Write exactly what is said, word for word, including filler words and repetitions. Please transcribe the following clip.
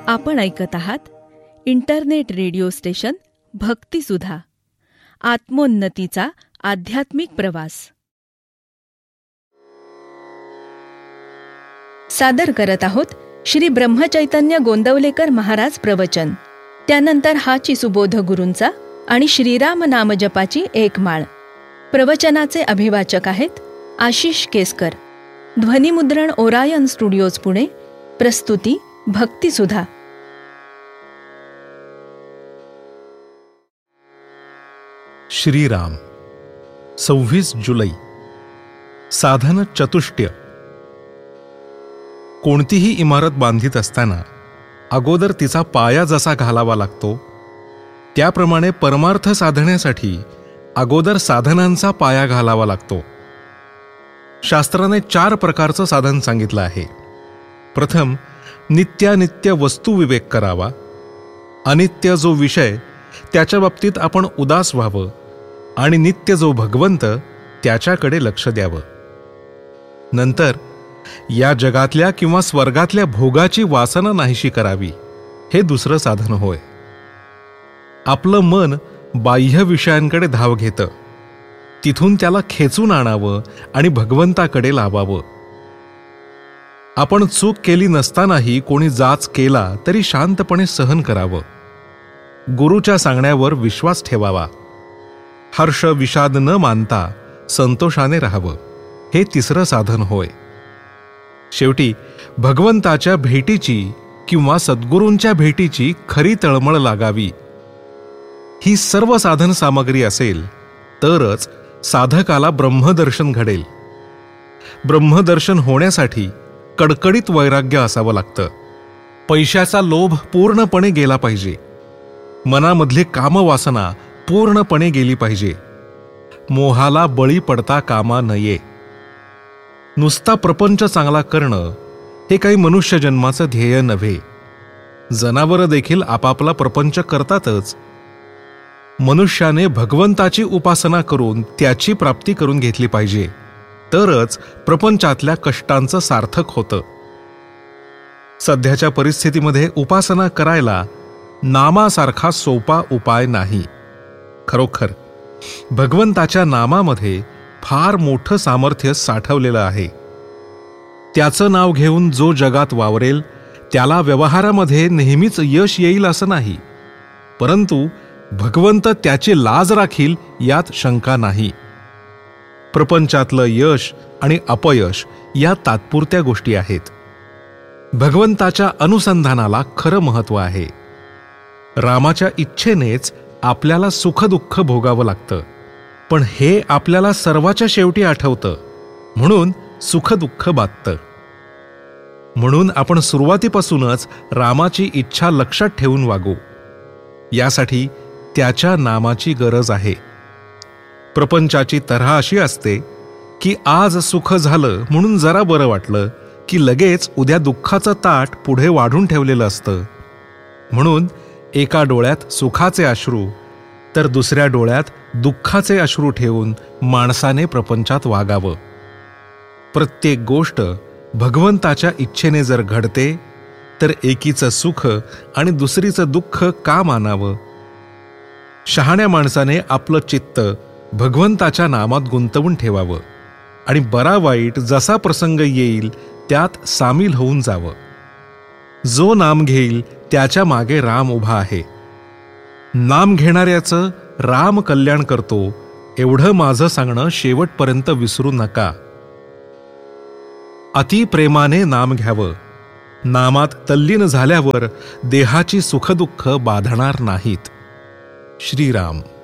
आपण ऐकत आहात इंटरनेट रेडिओ स्टेशन भक्तिसुधा, आत्मोन्नतीचा आध्यात्मिक प्रवास. सादर करत आहोत श्री ब्रह्मचैतन्य गोंदवलेकर महाराज प्रवचन. त्यानंतर हाची सुबोध गुरूंचा आणि श्रीराम नामजपाची एक माळ. प्रवचनाचे अभिवाचक आहेत आशिष केसकर. ध्वनिमुद्रण ओरायन स्टुडिओज पुणे. प्रस्तुती भक्तिसुधा. श्रीराम. सव्वीस जुलै. साधन चतुष्टय. कोणतीही इमारत बांधित असताना अगोदर तिचा पाया जसा घालावा लागतो, त्याप्रमाणे परमार्थ साधण्यासाठी अगोदर साधनांचा पाया घालावा लागतो. शास्त्राने चार प्रकारचं साधन सांगितलं आहे. प्रथम, नित्यानित्य वस्तू विवेक करावा. अनित्य जो विषय त्याच्या बाबतीत आपण उदास व्हावं आणि नित्य जो भगवंत त्याच्याकडे लक्ष द्यावं. नंतर या जगातल्या किंवा स्वर्गातल्या भोगाची वासना नाहीशी करावी. हे दुसरं साधन होय. आपलं मन बाह्य विषयांकडे धाव घेतं, तिथून त्याला खेचून आणावं आणि भगवंताकडे लावावं. आपण चूक केली नसतानाही कोणी जाच केला तरी शांतपणे सहन करावं. गुरुच्या सांगण्यावर विश्वास ठेवावा. हर्ष विषाद न मानता संतोषाने राहावं. हे तिसरं साधन होय. शेवटी भगवंताच्या भेटीची किंवा सद्गुरूंच्या भेटीची खरी तळमळ लागावी. ही सर्व साधन सामग्री असेल तरच साधकाला ब्रह्मदर्शन घडेल. ब्रह्मदर्शन होण्यासाठी कडकडीत वैराग्य असावं लागतं. पैशाचा लोभ पूर्णपणे गेला पाहिजे. मनामधली कामवासना पूर्णपणे गेली पाहिजे. मोहाला बळी पडता कामा नये. नुसता प्रपंच चांगला करणं हे काही मनुष्य जन्माचं ध्येय नव्हे. जनावरं देखील आपापला प्रपंच करतातच. मनुष्याने भगवंताची उपासना करून त्याची प्राप्ती करून घेतली पाहिजे, तरच प्रपंचातल्या कष्टांचं सार्थक होतं. सध्याच्या परिस्थितीमध्ये उपासना करायला नामासारखा सोपा उपाय नाही. खरोखर भगवंताच्या नामामध्ये फार मोठं सामर्थ्य साठवलेलं आहे. त्याचं नाव घेऊन जो जगात वावरेल त्याला व्यवहारामध्ये नेहमीच यश येईल असं नाही, परंतु भगवंत त्याची लाज राखील यात शंका नाही. प्रपंचातलं यश आणि अपयश या तात्पुरत्या गोष्टी आहेत. भगवंताच्या अनुसंधानाला खरं महत्व आहे. रामाच्या इच्छेनेच आपल्याला सुखदुःख भोगावं लागतं, पण हे आपल्याला सर्वाच्या शेवटी आठवतं, म्हणून सुखदुःख बाधतं. म्हणून आपण सुरुवातीपासूनच रामाची इच्छा लक्षात ठेवून वागू. यासाठी त्याच्या नामाची गरज आहे. प्रपंचाची तऱ्हा अशी असते की आज सुख झालं म्हणून जरा बरं वाटलं की लगेच उद्या दुःखाचं ताट पुढे वाढून ठेवलेलं असतं. म्हणून एका डोळ्यात सुखाचे अश्रू तर दुसऱ्या डोळ्यात दुःखाचे अश्रू ठेवून माणसाने प्रपंचात वागावं. प्रत्येक गोष्ट भगवंताच्या इच्छेने जर घडते तर एकीचं सुख आणि दुसरीचं दुःख का मानावं? शहाण्या माणसाने आपलं चित्त भगवंताच्या नामात गुंतवून ठेवावं आणि बरा वाईट जसा प्रसंग येईल त्यात सामील होऊन जावं. जो नाम घेईल त्याच्या मागे राम उभा आहे. नाम घेणाऱ्याचं राम कल्याण करतो एवढं माझं सांगणं शेवटपर्यंत विसरू नका. अति प्रेमाने नाम घ्यावं. नामात तल्लीन झाल्यावर देहाची सुखदुःख बाधणार नाहीत. श्रीराम.